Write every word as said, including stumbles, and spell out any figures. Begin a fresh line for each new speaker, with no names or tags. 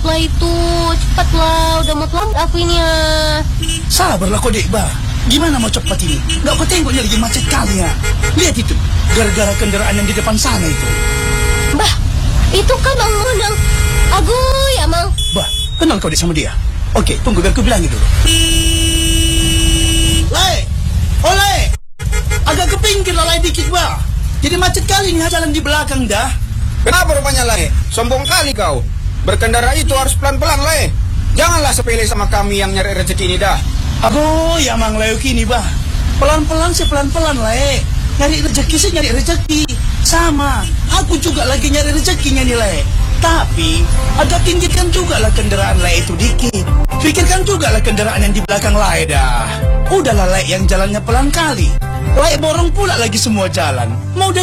lah itu. Cepatlah, udah mau telat akunya.
Sabarlah kau, Dek, bah. Gimana mau cepat ini? Gak kau tengoknya lagi macet kali ya. Lihat itu, gara-gara kendaraan yang di depan sana itu.
Bah, itu kan Mang Mondang. Aguy, Amang.
Bah, kenal kau deh sama dia? Oke, tunggu biar ku bilangin dulu. Le, oleh, agak ke pinggir lah dikit, bah. Jadi macet kali nih jalan di belakang dah.
Kenapa rupanya, Le? Sombong kali kau. Berkendara itu harus pelan-pelan, Le. Janganlah sepele sama kami yang nyari rezeki ini dah.
Aduh, ya Mang Leo kini, bah. Pelan-pelan sih, pelan-pelan, Le. Nyari rezeki sih nyari rezeki. Sama, aku juga lagi nyari rezekinya nih, Le. Tapi, agak pinggirkan juga lah kendaraan Le itu dikit. Pikirkan juga lah kendaraan yang di belakang Le dah. Udahlah, Le, yang jalannya pelan kali. Le borong pula lagi semua jalan. Mau